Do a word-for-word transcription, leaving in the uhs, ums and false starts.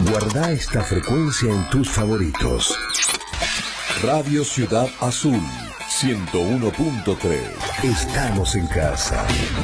Guarda esta frecuencia en tus favoritos. Radio Ciudad Azul, ciento uno punto tres. Estamos en casa.